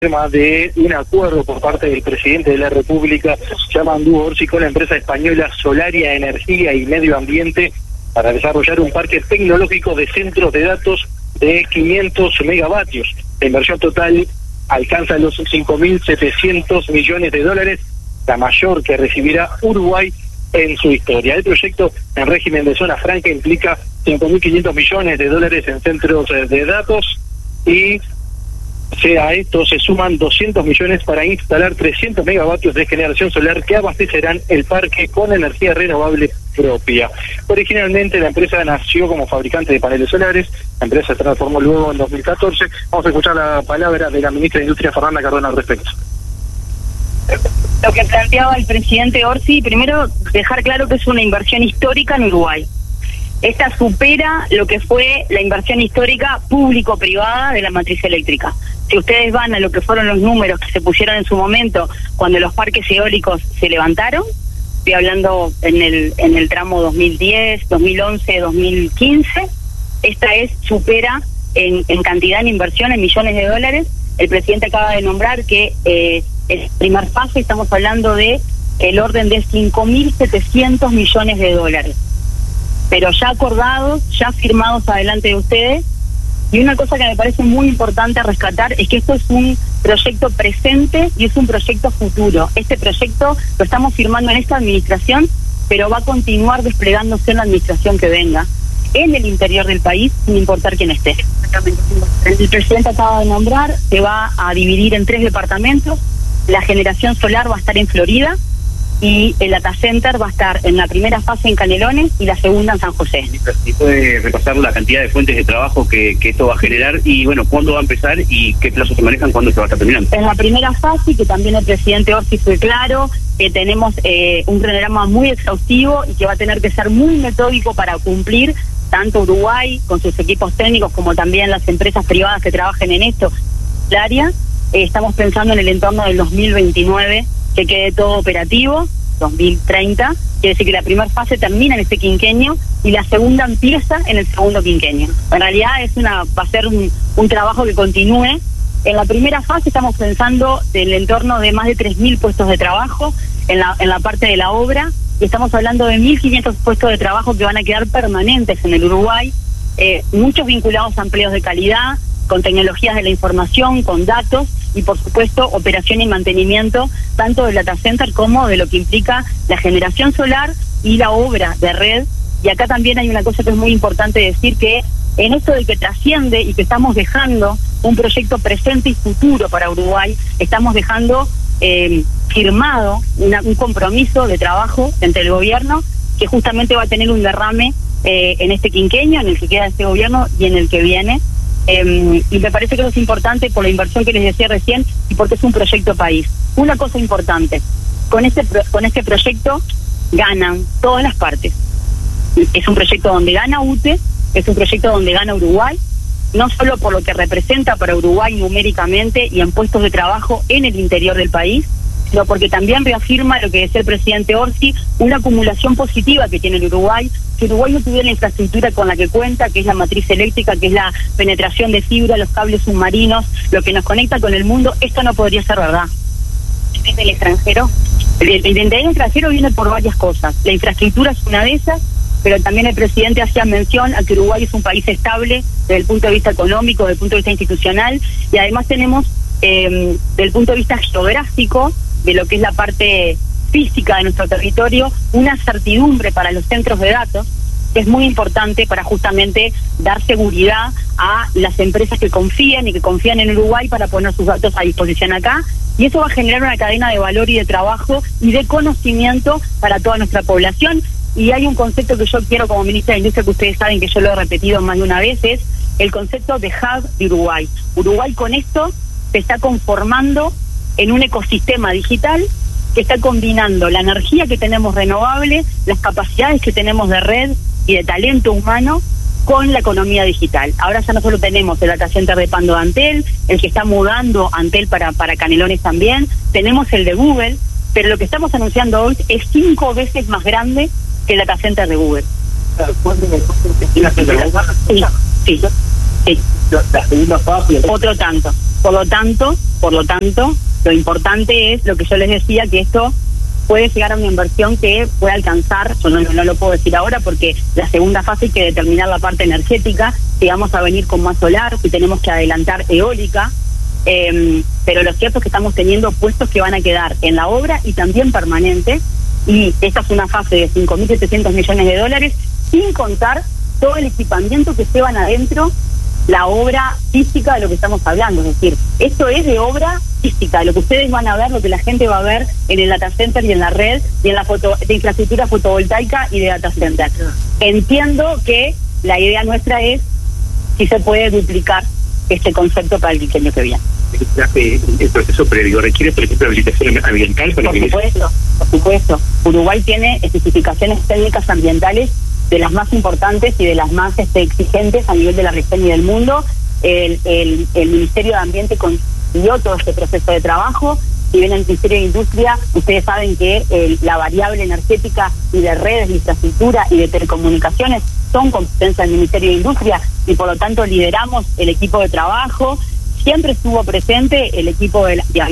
de un acuerdo por parte del presidente de la República, Yamandu Orsi, con la empresa española Solaria Energía y Medio Ambiente para desarrollar un parque tecnológico de centros de datos de 500 megavatios. La inversión total alcanza los 5.700 millones de dólares, la mayor que recibirá Uruguay en su historia. El proyecto en régimen de zona franca implica 5.500 millones de dólares en centros de datos y a esto se suman 200 millones para instalar 300 megavatios de generación solar que abastecerán el parque con energía renovable propia. Originalmente la empresa nació como fabricante de paneles solares, la empresa se transformó luego en 2014. Vamos a escuchar la palabra de la ministra de Industria, Fernanda Cardona, al respecto. Lo que planteaba el presidente Orsi, primero dejar claro que es una inversión histórica en Uruguay. Esta supera lo que fue la inversión histórica público-privada de la matriz eléctrica. Si ustedes van a lo que fueron los números que se pusieron en su momento cuando los parques eólicos se levantaron, estoy hablando en el tramo 2010, 2011, 2015, esta supera en cantidad de inversión en millones de dólares. El presidente acaba de nombrar que en primer fase estamos hablando de el orden de 5.700 millones de dólares. Pero ya acordados, ya firmados adelante de ustedes. Y una cosa que me parece muy importante rescatar es que esto es un proyecto presente y es un proyecto futuro. Este proyecto lo estamos firmando en esta administración, pero va a continuar desplegándose en la administración que venga, en el interior del país, sin importar quién esté. El presidente acaba de nombrar, se va a dividir en 3 departamentos. La generación solar va a estar en Florida, y el data center va a estar en la primera fase en Canelones y la segunda en San José. ¿Y puede repasar la cantidad de fuentes de trabajo que esto va a generar y, bueno, cuándo va a empezar y qué plazos se manejan, cuándo se va a estar terminando? En la primera fase, que también el presidente Orsi fue claro, que tenemos un cronograma muy exhaustivo y que va a tener que ser muy metódico para cumplir, tanto Uruguay con sus equipos técnicos como también las empresas privadas que trabajen en esto, el área. Estamos pensando en el entorno del 2029, que quede todo operativo. 2030, quiere decir que la primera fase termina en este quinquenio y la segunda empieza en el segundo quinquenio. En realidad va a ser un trabajo que continúe. En la primera fase estamos pensando del entorno de más de 3.000 puestos de trabajo en la parte de la obra, y estamos hablando de 1.500 puestos de trabajo que van a quedar permanentes en el Uruguay, muchos vinculados a empleos de calidad, con tecnologías de la información, con datos y, por supuesto, operación y mantenimiento tanto del data center como de lo que implica la generación solar y la obra de red. Y acá también hay una cosa que es muy importante decir, que en esto de que trasciende y que estamos dejando un proyecto presente y futuro para Uruguay, estamos dejando firmado un compromiso de trabajo entre el gobierno que justamente va a tener un derrame en este quinquenio, en el que queda este gobierno y en el que viene. Y me parece que eso es importante por la inversión que les decía recién y porque es un proyecto país. Una cosa importante, con este proyecto ganan todas las partes. Es un proyecto donde gana UTE, es un proyecto donde gana Uruguay, no solo por lo que representa para Uruguay numéricamente y en puestos de trabajo en el interior del país, sino porque también reafirma lo que decía el presidente Orsi, una acumulación positiva que tiene el Uruguay. Si Uruguay no tuviera la infraestructura con la que cuenta, que es la matriz eléctrica, que es la penetración de fibra, los cables submarinos, lo que nos conecta con el mundo, esto no podría ser verdad. ¿Es del extranjero? El interés extranjero viene por varias cosas. La infraestructura es una de esas, pero también el presidente hacía mención a que Uruguay es un país estable desde el punto de vista económico, desde el punto de vista institucional, y además tenemos, desde el punto de vista geográfico, de lo que es la parte física de nuestro territorio, una certidumbre para los centros de datos, que es muy importante para justamente dar seguridad a las empresas que confían en Uruguay para poner sus datos a disposición acá, y eso va a generar una cadena de valor y de trabajo y de conocimiento para toda nuestra población. Y hay un concepto que yo quiero como ministra de Industria, que ustedes saben que yo lo he repetido más de una vez, es el concepto de hub de Uruguay. Uruguay con esto se está conformando en un ecosistema digital que está combinando la energía que tenemos renovable, las capacidades que tenemos de red y de talento humano con la economía digital. Ahora ya no solo tenemos el data center de Pando de Antel, el que está mudando Antel para Canelones también, tenemos el de Google, pero lo que estamos anunciando hoy es 5 veces más grande que el data center de Google. ¿Tiene data center de Google? Sí. la segunda fase. Otro tanto. Por lo tanto, lo importante es lo que yo les decía, que esto puede llegar a una inversión que puede alcanzar, yo no lo puedo decir ahora porque la segunda fase hay que determinar la parte energética, si vamos a venir con más solar, si tenemos que adelantar eólica, pero lo cierto es que estamos teniendo puestos que van a quedar en la obra y también permanentes, y esta es una fase de 5.700 millones de dólares, sin contar todo el equipamiento que llevan adentro la obra física de lo que estamos hablando. Es decir, esto es de obra física, lo que ustedes van a ver, lo que la gente va a ver en el data center y en la red y en la de infraestructura fotovoltaica y de data center. Entiendo que la idea nuestra es si se puede duplicar este concepto para el diseño que viene. El proceso previo requiere, por ejemplo, habilitación ambiental. Por supuesto. Uruguay tiene especificaciones técnicas ambientales de las más importantes y de las más exigentes a nivel de la región y del mundo. El Ministerio de Ambiente consiguió todo este proceso de trabajo. Si bien el Ministerio de Industria, ustedes saben que la variable energética y de redes, de infraestructura y de telecomunicaciones son competencia del Ministerio de Industria y por lo tanto lideramos el equipo de trabajo. Siempre estuvo presente el equipo de